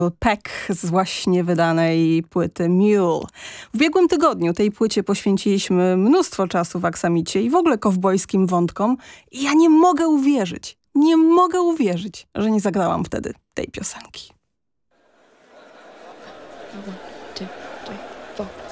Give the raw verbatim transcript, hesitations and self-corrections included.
Peck z właśnie wydanej płyty Mule. W ubiegłym tygodniu tej płycie poświęciliśmy mnóstwo czasu w Aksamicie i w ogóle kowbojskim wątkom i ja nie mogę uwierzyć, nie mogę uwierzyć, że nie zagrałam wtedy tej piosenki. One, two, three, four.